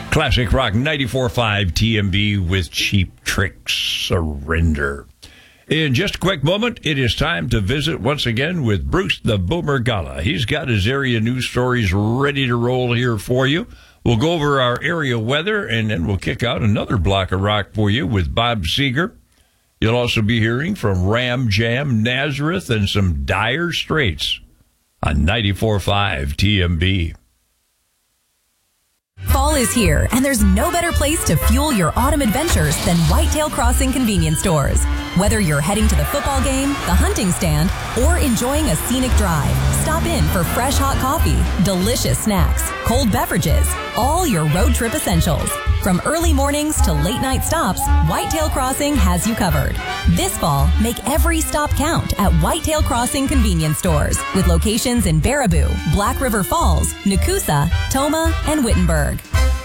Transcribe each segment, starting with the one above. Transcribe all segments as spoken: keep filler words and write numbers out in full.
Classic Rock ninety-four point five T M B with Cheap Trick Surrender. In just a quick moment, it is time to visit once again with Bruce the Boomer Gala. He's got his area news stories ready to roll here for you. We'll go over our area weather, and then we'll kick out another block of rock for you with Bob Seger. You'll also be hearing from Ram Jam Nazareth and some Dire Straits on ninety-four point five T M B. Fall is here, and there's no better place to fuel your autumn adventures than Whitetail Crossing convenience stores. Whether you're heading to the football game, the hunting stand, or enjoying a scenic drive, stop in for fresh hot coffee, delicious snacks, cold beverages, all your road trip essentials. From early mornings to late night stops, Whitetail Crossing has you covered. This fall, make every stop count at Whitetail Crossing convenience stores with locations in Baraboo, Black River Falls, Nakusa, Toma, and Wittenberg.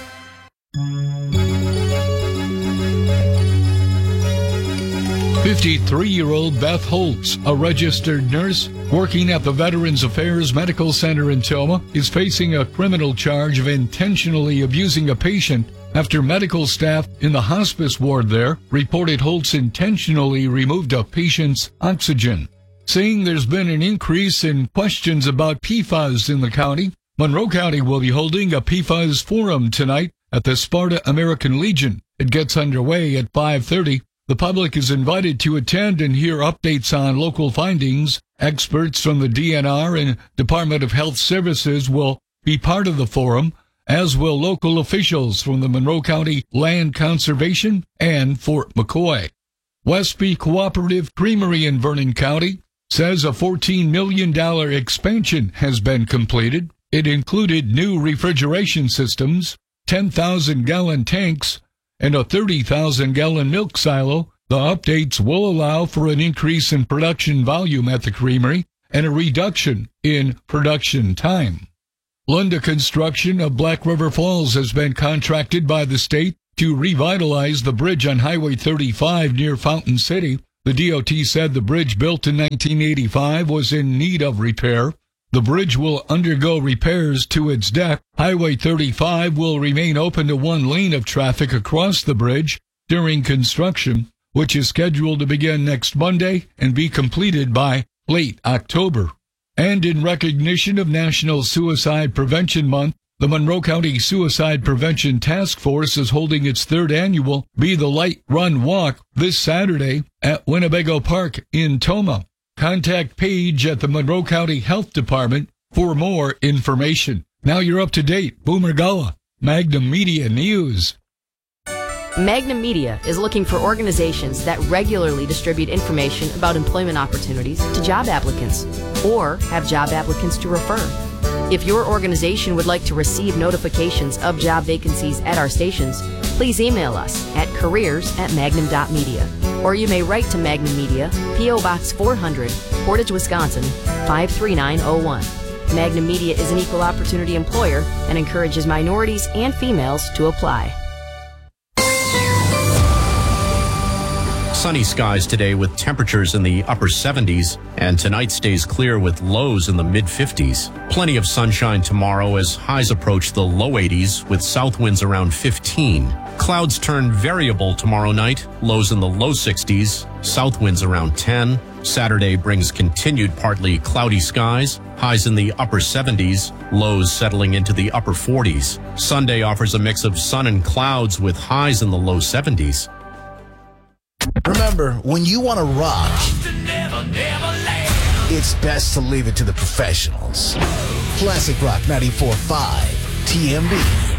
fifty-three-year-old Beth Holtz, a registered nurse working at the Veterans Affairs Medical Center in Toma, is facing a criminal charge of intentionally abusing a patient after medical staff in the hospice ward there reported Holtz intentionally removed a patient's oxygen. Saying there's been an increase in questions about P FAS in the county, Monroe County will be holding a P FAS forum tonight at the Sparta American Legion. It gets underway at five thirty. The public is invited to attend and hear updates on local findings. Experts from the D N R and Department of Health Services will be part of the forum, as will local officials from the Monroe County Land Conservation and Fort McCoy. Westby Cooperative Creamery in Vernon County says a fourteen million dollars expansion has been completed. It included new refrigeration systems, ten thousand gallon tanks, and a thirty thousand gallon milk silo. The updates will allow for an increase in production volume at the creamery and a reduction in production time. Lunda Construction of Black River Falls has been contracted by the state to revitalize the bridge on Highway thirty-five near Fountain City. The D O T said the bridge, built in nineteen eighty-five, was in need of repair. The bridge will undergo repairs to its deck. Highway thirty-five will remain open to one lane of traffic across the bridge during construction, which is scheduled to begin next Monday and be completed by late October. And in recognition of National Suicide Prevention Month, the Monroe County Suicide Prevention Task Force is holding its third annual Be the Light Run Walk this Saturday at Winnebago Park in Toma. Contact Paige at the Monroe County Health Department for more information. Now you're up to date. Boomer Gala, Magnum Media News. Magnum Media is looking for organizations that regularly distribute information about employment opportunities to job applicants or have job applicants to refer. If your organization would like to receive notifications of job vacancies at our stations, please email us at careers at magnum dot media. Or you may write to Magnum Media, P O Box four hundred, Portage, Wisconsin, five three nine zero one. Magnum Media is an equal opportunity employer and encourages minorities and females to apply. Sunny skies today with temperatures in the upper seventies, and tonight stays clear with lows in the mid fifties. Plenty of sunshine tomorrow as highs approach the low eighties with south winds around fifteen. Clouds turn variable tomorrow night, lows in the low sixties, south winds around ten. Saturday brings continued partly cloudy skies, highs in the upper seventies, lows settling into the upper forties. Sunday offers a mix of sun and clouds with highs in the low seventies. Remember, when you want to rock, it's best to leave it to the professionals. Classic Rock ninety-four point five T M B.